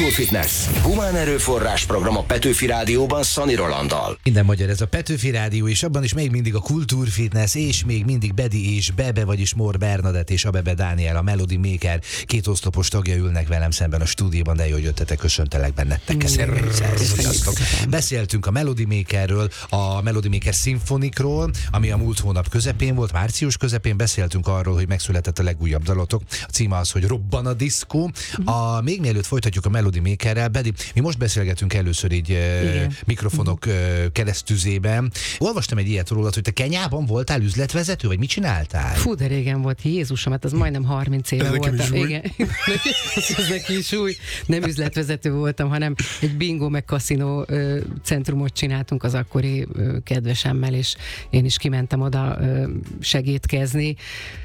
Kultúrfitness. Humán erőforrás program a Petőfi Rádióban Szani Rolanddal. Minden magyar, ez a Petőfi Rádió, és abban is még mindig a Kultúrfitness, és még mindig Bedi és Bebe, vagyis Mór Bernadett és Abebe Dániel, a Melody Maker két oszlopos tagja ülnek velem szemben a stúdióban, de jó, hogy jöttetek, köszöntelek bennettek. Sziasztok! Beszéltünk a Melody Makerről, a Melody Maker szimfonikról, ami a múlt hónap közepén volt, március közepén. Beszéltünk arról, hogy megszületett a legújabb dalotok. A címe az, hogy Robban a diszkó. Még mielőtt folytatjuk a Melody Makerrel, Bedi, mi most beszélgetünk először így mikrofonok keresztüzében. Olvastam egy ilyet rólad, hogy te Kenyában voltál üzletvezető, vagy mit csináltál? Fú, de régen volt, Jézusom, hát az majdnem 30 éve voltam. Igen. Ez neki is új. Nem üzletvezető voltam, hanem egy bingo meg kaszinó centrumot csináltunk az akkori kedvesemmel, és én is kimentem oda segítkezni.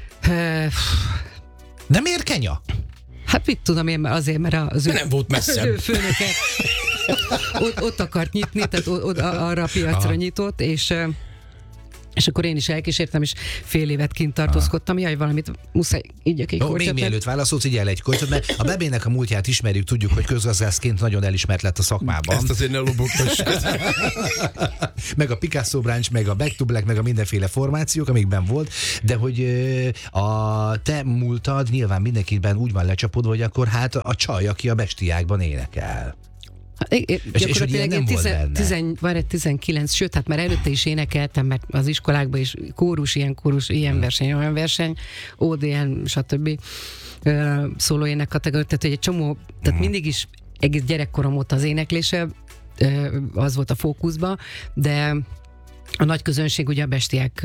De miért Kenya? Hát mit tudom én, azért, mert az nem volt messzebb. Főnöke ott akart nyitni, tehát arra a piacra nyitott, és akkor én is elkísértem, és fél évet kint tartózkodtam. Jaj, valamit muszáj ígyek egy kortyot. Még mielőtt válaszolsz, így el egy kortyot, mert a Bebének a múltját ismerjük, tudjuk, hogy közgazdászként nagyon elismert lett a szakmában. Ezt azért ne lobogtass. Meg a Picasso Branch, meg a Back to Black, meg a mindenféle formációk, amikben volt, de hogy a te múltad nyilván mindenkiben úgy van lecsapodva, hogy akkor hát a csaj, aki a bestiákban énekel. És hogy ilyen nem volt benne. 19, sőt, hát már előtte is énekeltem, mert az iskolákban is kórus, ilyen verseny, olyan verseny, ODN, stb. Szólóének kategória, tehát egy csomó, tehát mindig is egész gyerekkorom óta az éneklése, az volt a fókuszban, de a nagy közönség ugye a bestiák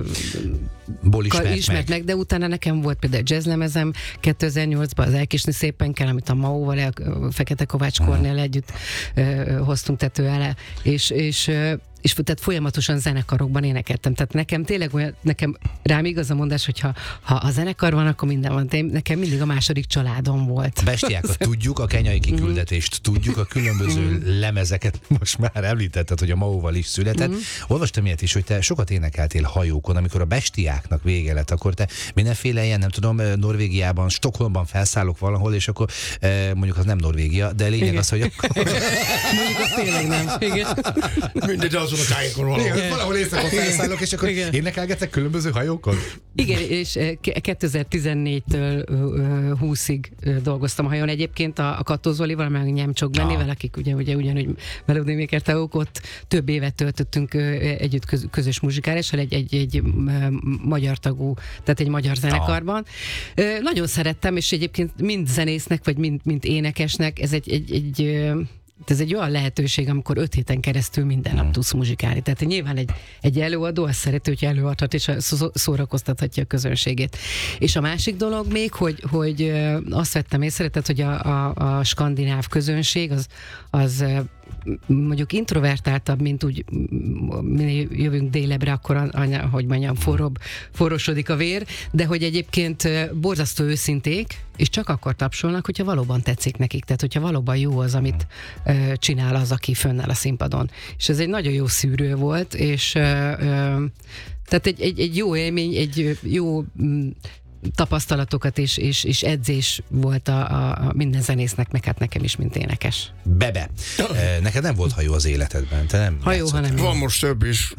ismert meg, de utána nekem volt például jazzlemezem 2008-ban, az Elkésni szépen kell, amit a Maóval, a Fekete Kovács Kornél együtt hoztunk tető alá, és tehát folyamatosan zenekarokban énekeltem. Tehát nekem tényleg olyan, rám igaz a mondás, hogy ha a zenekar van, akkor minden van. Nekem mindig a második családom volt. A bestiákat tudjuk, a kenyai kiküldetést tudjuk, a különböző lemezeket most már említetted, hogy a Maóval is született. Olvastam ilyet is, hogy te sokat énekeltél hajókon, amikor a bestiáknak vége lett, akkor te mindenféle ilyen, nem tudom, Norvégiában, Stockholmban felszállok valahol, és akkor mondjuk az nem Norvégia, de lényeg az, hogy akkor... Mondjuk az tényleg nem. Igen. Mindegy, azon a tájékon valahol éjszakon felszállok, és akkor énekelgetek különböző hajókon? Igen, és 2014-től 20-ig dolgoztam a hajón. Egyébként a Kattó Zolival, meg Nyemcsok Bennével, akik ugye ugyanúgy Melody Maker tagok, ott több évet töltöttünk együtt közös muzsikálással, egy magyar tagú, tehát egy magyar zenekarban. Nagyon szerettem, és egyébként mind zenésznek, vagy mind énekesnek, ez ez egy olyan lehetőség, amikor 5 héten keresztül minden nap tudsz muzsikálni. Tehát nyilván egy előadó azt szereti, hogy előadhat, és szórakoztathatja a közönségét. És a másik dolog még, hogy azt vettem észre, tehát, hogy a skandináv közönség az mondjuk introvertáltabb, mint úgy mi jövünk délebre, akkor, hogy mondjam, forrósodik a vér, de hogy egyébként borzasztó őszinték, és csak akkor tapsolnak, hogyha valóban tetszik nekik, tehát hogyha valóban jó az, amit csinál az, aki fönnáll a színpadon. És ez egy nagyon jó szűrő volt, és tehát egy jó élmény, egy jó tapasztalatokat és edzés volt a minden zenésznek, meg hát nekem is, mint énekes. Bebe, neked nem volt hajó az életedben? Te nem hajó, hanem van most több is.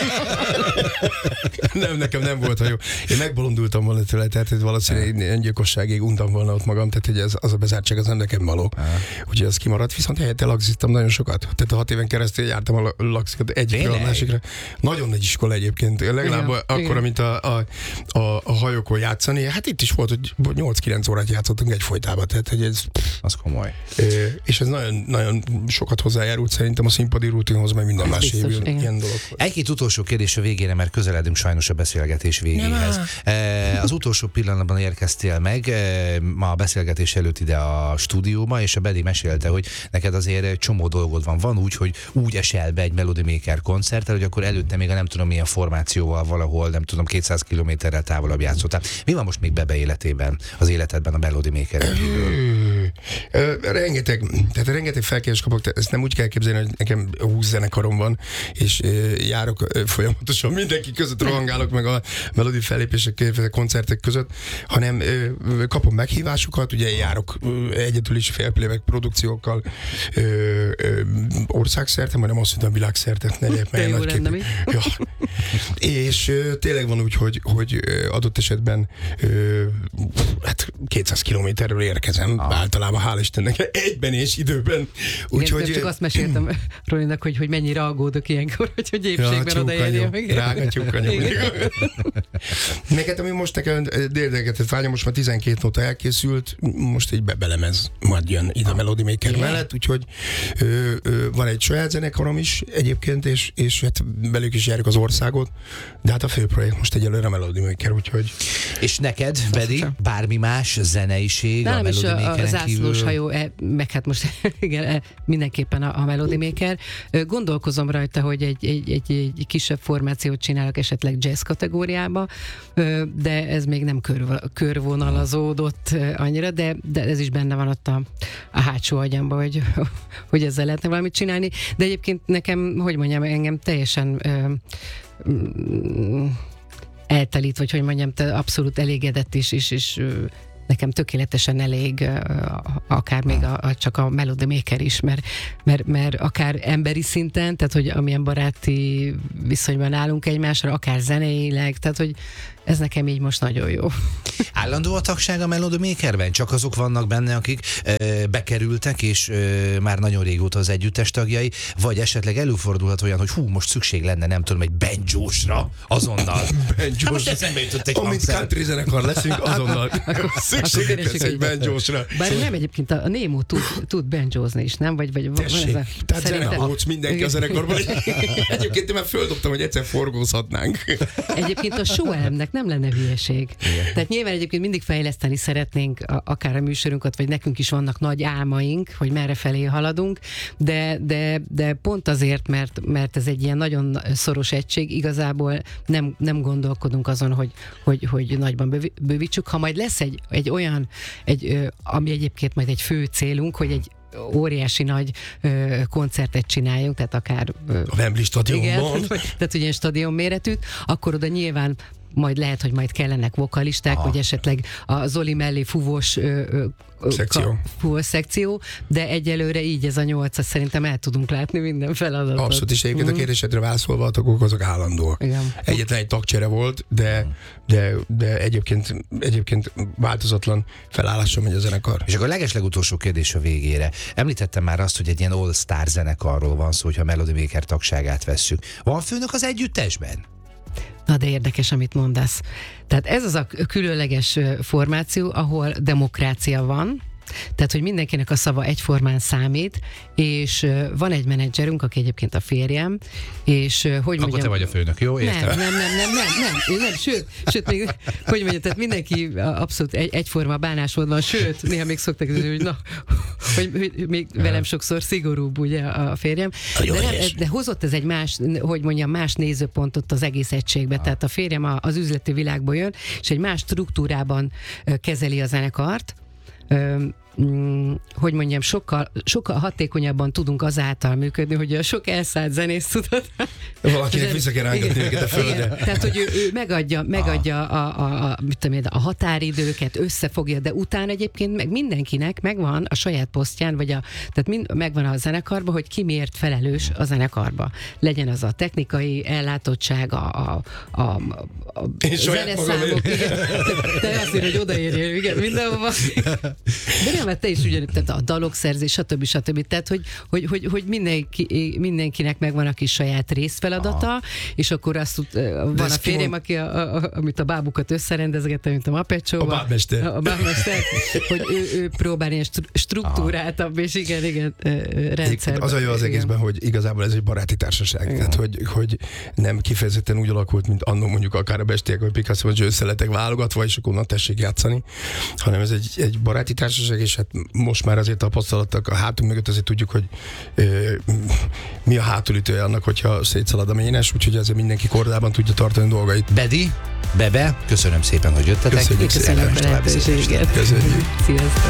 Nem, nekem nem volt hajó. Én megbolondultam volna tőle, tehát valószínűleg öngyilkosságig untam volna ott magam, tehát hogy az a bezártság az nem nekem való. Úgyhogy ez kimaradt, viszont helyette lagziztam nagyon sokat. Tehát a 6 éven keresztül jártam a lagzikat egyikről a másikra. Nagyon nagy iskola egyébként. Legalább akkor, mint a hajókon játszani. Hát itt is volt, hogy 8-9 órát játszottunk egyfolytában, tehát hogy ez... Az komoly. És ez nagyon, nagyon sokat hozzájárult szerintem a színpadi rutinhoz, meg minden más ilyen dolog. Egy-két utolsó kérdés a végére, mert közeledünk sajnos a beszélgetés végéhez. Az utolsó pillanatban érkeztél meg ma a beszélgetés előtt ide a stúdióba, és a Bedi mesélte, hogy neked azért csomó dolgod van. Van úgy, hogy úgy esel be egy Melody Maker koncerttel, hogy akkor előtte még a nem tudom milyen formációval valahol, nem tudom, 200 kilométerrel távolabb játszottál. Mi van most még Bebe életében, az életedben a Melody Makeren kívül? Rengeteg felkérést kapok, ezt nem úgy kell képzelni, hogy nekem 20 zenekarom van, és járok folyamatosan mindenki között, rohangálok meg a melodi fellépések, koncertek között, hanem kapom meghívásokat, ugye járok egyedül is félplayback produkciókkal országszerte, majdnem azt mondtam világszerte, ne legyek meg nagy képű. Ja. És tényleg van úgy, hogy adott esetben hát 200 kilométerről érkezem, általában hál' Istennek egyben és időben. Úgyhogy csak azt meséltem Rolinak, hogy mennyire aggódok ilyenkor, hogy épségben odaérjél meg. Drága tyúkanya. Neked, ami most nekem déldegetett vágyam, most már 12 nóta elkészült, most egy belemez majd jön ide a Melody Maker mellett, úgyhogy van egy saját zenekarom is egyébként, és hát velük is járjuk az országot, de hát a fő projekt most egyelőre a Melody Maker, úgyhogy... És neked pedig bármi más zeneiség a Melody Makeren kívül? Az hajó, meg hát most igen, mindenképpen a Melody Maker. Gondolkozom rajta, hogy egy kisebb formációt csinálok esetleg jazz kategóriába, de ez még nem körvonalazódott annyira, de ez is benne van ott a hátsó agyamba, hogy ezzel lehetne valamit csinálni. De egyébként nekem, hogy mondjam, engem teljesen eltelít, vagy hogy mondjam, abszolút elégedett is, és nekem tökéletesen elég akár még csak a Melody Maker is, mert akár emberi szinten, tehát hogy amilyen baráti viszonyban állunk egymásra, akár zeneileg, tehát hogy ez nekem így most nagyon jó. Állandó a tagság a Melody Makerben? Csak azok vannak benne, akik bekerültek, és már nagyon régóta az együttes tagjai, vagy esetleg előfordulhat olyan, hogy most szükség lenne, nem tudom, egy banjósra azonnal. Hát most eszembe jutott egy amint country zenekar leszünk, azonnal szükség lesz egy banjósra. Bár nem, egyébként a Nemo tud banjózni is, nem? Vagy tessék, tehát zenekócs mindenki a zenekarban. Egyébként én már földobtam, hogy egyszer forgózhatnánk. Egyébként a Show-nek nem lenne hülyeség. Igen. Tehát nyilván egyébként mindig fejleszteni szeretnénk akár a műsorunkat, vagy nekünk is vannak nagy álmaink, hogy merre felé haladunk, de pont azért, mert ez egy ilyen nagyon szoros egység, igazából nem gondolkodunk azon, hogy nagyban bővítsük. Ha majd lesz egy olyan, ami egyébként majd egy fő célunk, hogy egy óriási nagy koncertet csináljunk, tehát akár... A Wembley stadionban. Igen, tehát ugye stadion méretűt, akkor oda nyilván majd lehet, hogy majd kellenek vokalisták, vagy esetleg a Zoli mellé fúvós szekció, de egyelőre így ez a 8-as szerintem el tudunk látni minden feladatot. Abszolút, és egyébként a kérdésedre válaszolva, a tagok azok állandóak. Igen. Egyetlen egy tagcsere volt, de egyébként változatlan felálláson megy a zenekar. És akkor a legeslegutolsó kérdés a végére. Említettem már azt, hogy egy ilyen all-star zenekarról van szó, hogyha a Melody Maker tagságát vesszük. Van főnök az együttesben? Na de érdekes, amit mondasz. Tehát ez az a különleges formáció, ahol demokrácia van, tehát, hogy mindenkinek a szava egyformán számít, és van egy menedzserünk, aki egyébként a férjem, és hogy mondjam... Akkor te vagy a főnök, jó? Értem. Nem, sőt, még, hogy mondjam, tehát mindenki abszolút egyforma bánásmódban, sőt, néha még szoktak, hogy még velem sokszor szigorúbb, ugye a férjem, de hozott ez egy más nézőpontot az egész egységbe, tehát a férjem az üzleti világból jön, és egy más struktúrában kezeli a zenekart, hogy mondjam, sokkal hatékonyabban tudunk azáltal működni, hogy a sok elszállt zenész tudod. Valakinek vissza kell rángatni őket a földre. Tehát, hogy ő megadja a határidőket, összefogja, de utána egyébként meg mindenkinek megvan a saját posztján, tehát megvan a zenekarban, hogy ki miért felelős a zenekarba. Legyen az a technikai ellátottság, a zeneszámok, te azért, hogy odaérjél, igen, mindenhova. De nem, te is ugyanúgy, tehát a dalokszerzés, stb. Tehát, hogy mindenkinek megvan a kis saját részfeladata, és akkor azt van a férjem, aki amit a bábukat összerendezgette, mint a Mapecsóban. A bábmester, hogy ő próbál ilyen struktúráltabb, és igen, rendszerben. Az a jó az egészben, hogy igazából ez egy baráti társaság. Igen. Tehát, hogy nem kifejezetten úgy alakult, mint annó mondjuk akár a Bestiák, vagy Picasso, vagy összeletek válogatva, és akkor tessék játszani, hanem ez egy baráti társaság, és hát most már azért tapasztalattak a hátunk mögött, azért tudjuk, hogy mi a hátulütője annak, hogyha szétszalad a ménes, úgyhogy ezért mindenki kordában tudja tartani dolgait. Bedi, Bebe, köszönöm szépen, hogy jöttetek. Köszönjük szépen. Köszönjük. Sziasztok.